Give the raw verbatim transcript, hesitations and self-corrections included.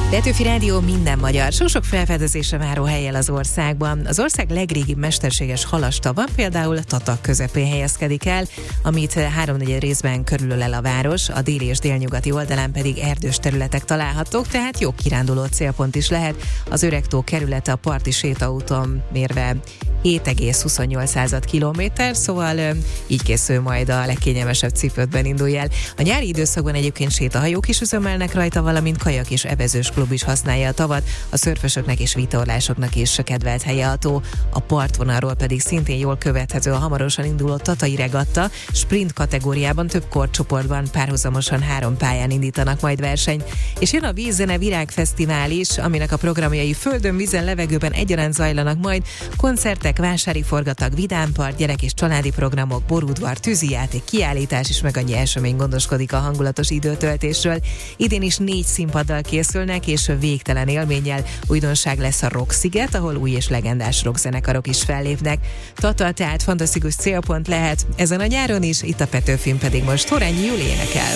Petőfi Rádió minden magyar, sok-sok felfedezésre váró hellyel az országban. Az ország legrégibb mesterséges halastava például Tatak közepén helyezkedik el, amit háromnegyed részben körülölel a város, a déli és délnyugati oldalán pedig erdős területek találhatók, tehát jó kiránduló célpont is lehet. Az Öregtó kerülete a parti sétaúton mérve hét egész huszonnyolc kilométer, szóval így készül majd a legkényelmesebb cipődben indulj el. A nyári időszakban egyébként sétahajók is üzemelnek rajta, valamint kajak és evezős klub is használja a tavat, a szörfösöknek és vitorlásoknak is kedvelt helye a tó. A partvonalról pedig szintén jól követhető a hamarosan induló Tatai regatta, sprint kategóriában több korcsoportban párhuzamosan három pályán indítanak majd versenyt. És jön a Vízzene Virágfesztivál is, aminek a programjai földön, vízen, levegőben egyaránt zajlanak majd, koncertek, vásári forgatag, vidámpart, gyerek és családi programok, borudvar, tűzijáték, kiállítás is, meg annyi esemény gondoskodik a hangulatos időtöltésről. Idén is négy színpaddal készülnek, és végtelen élménnyel. Újdonság lesz a Rock-sziget, ahol új és legendás rockzenekarok is fellépnek. Tata tehát fantasztikus célpont lehet ezen a nyáron is, itt a Petőfin pedig most Horányi Júli énekel.